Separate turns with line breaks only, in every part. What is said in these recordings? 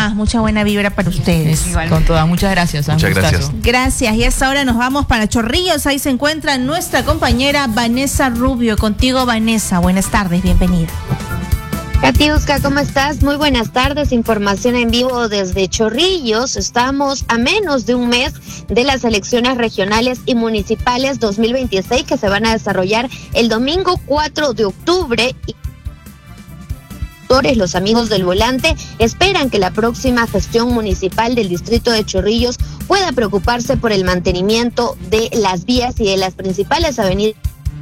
más, mucha buena vibra para ustedes.
Con todas, muchas gracias.
Muchas gracias.
Gracias, y a esta hora nos vamos para Chorrillos, ahí se encuentra nuestra compañera Vanessa Rubio. Contigo, Vanessa, buenas tardes, bienvenida.
Katiuska, ¿cómo estás? Muy buenas tardes, información en vivo desde Chorrillos. Estamos a menos de un mes de las elecciones regionales y municipales 2026 que se van a desarrollar el domingo 4 de octubre. Los amigos del volante esperan que la próxima gestión municipal del distrito de Chorrillos pueda preocuparse por el mantenimiento de las vías y de las principales avenidas.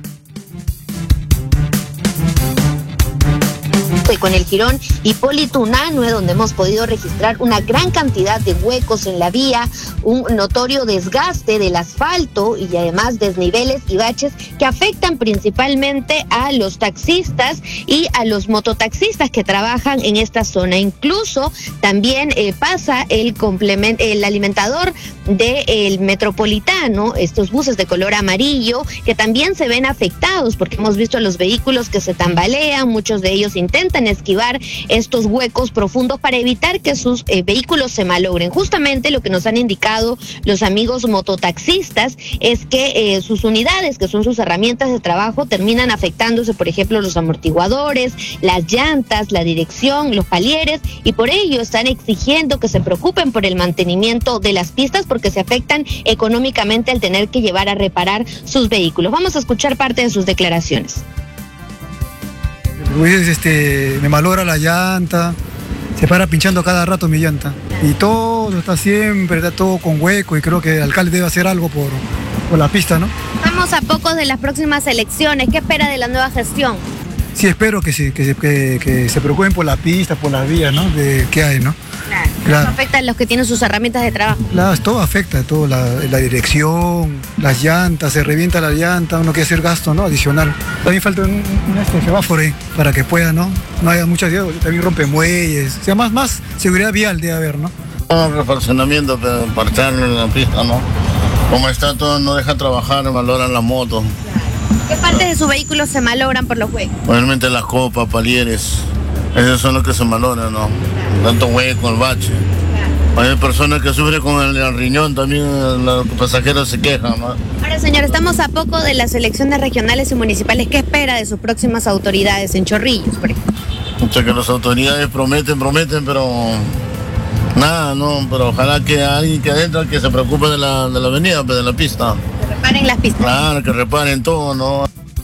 Con el jirón Hipólito Unanue, donde hemos podido registrar una gran cantidad de huecos en la vía, un notorio desgaste del asfalto y además desniveles y baches que afectan principalmente a los taxistas y a los mototaxistas que trabajan en esta zona. Incluso también pasa el alimentador del Metropolitano, estos buses de color amarillo, que también se ven afectados porque hemos visto a los vehículos que se tambalean, muchos de ellos intentan esquivar estos huecos profundos para evitar que sus vehículos se malogren. Justamente lo que nos han indicado los amigos mototaxistas es que sus unidades, que son sus herramientas de trabajo, terminan afectándose, por ejemplo, los amortiguadores, las llantas, la dirección, los palieres, y por ello están exigiendo que se preocupen por el mantenimiento de las pistas porque se afectan económicamente al tener que llevar a reparar sus vehículos. Vamos a escuchar parte de sus declaraciones.
Pues me malogra la llanta, se para pinchando cada rato mi llanta. Y todo está todo con hueco y creo que el alcalde debe hacer algo por la pista, ¿no?
Estamos a pocos de las próximas elecciones. ¿Qué espera de la nueva gestión?
Sí, espero que se preocupen por la pista, por las vías, ¿no? Que hay, ¿no?
Claro. Eso afecta a los que tienen sus herramientas de trabajo.
Claro, todo afecta, todo, la dirección, las llantas, se revienta la llanta, uno quiere hacer gasto, ¿no? Adicional. También falta un semáforo ahí para que pueda, ¿no? No haya muchas vías, también rompe muelles, o sea, más seguridad vial debe haber, ¿no?
Un refaccionamiento para echarlo en la pista, ¿no? Como está todo, no deja trabajar, valoran la moto.
¿Qué partes de su vehículo se malogran por los huecos?
Obviamente las copas, palieres, esos son los que se malogran, ¿no? Tanto hueco, el bache. Hay personas que sufren con el riñón también, los pasajeros se quejan, ¿no?
Ahora, señor, estamos a poco de las elecciones regionales y municipales. ¿Qué espera de sus próximas autoridades en Chorrillos, por ejemplo?
Muchas que las autoridades prometen, pero nada, no, pero ojalá que alguien que adentro que se preocupe de la avenida, de la pista.
Que reparen las pistas.
Claro, que reparen todo, ¿no?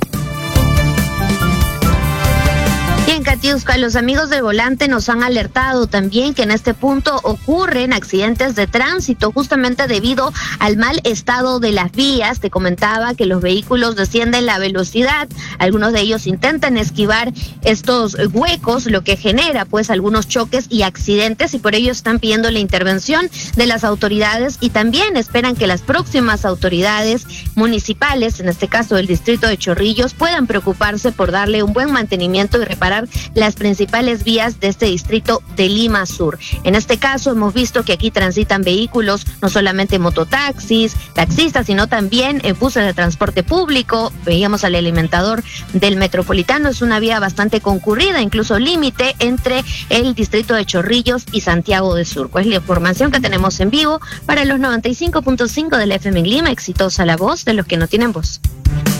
Bien, Katiuska, los amigos del volante nos han alertado también que en este punto ocurren accidentes de tránsito justamente debido al mal estado de las vías. Te comentaba que los vehículos descienden la velocidad, algunos de ellos intentan esquivar estos huecos, lo que genera pues algunos choques y accidentes, y por ello están pidiendo la intervención de las autoridades y también esperan que las próximas autoridades municipales, en este caso del distrito de Chorrillos, puedan preocuparse por darle un buen mantenimiento y reparar las principales vías de este distrito de Lima Sur. En este caso hemos visto que aquí transitan vehículos, no solamente mototaxis, taxistas, sino también buses de transporte público. Veíamos al alimentador del Metropolitano, es una vía bastante concurrida, incluso límite entre el distrito de Chorrillos y Santiago de Surco. Es la información que tenemos en vivo para los 95.5 de la FM en Lima. Exitosa la voz de los que no tienen voz.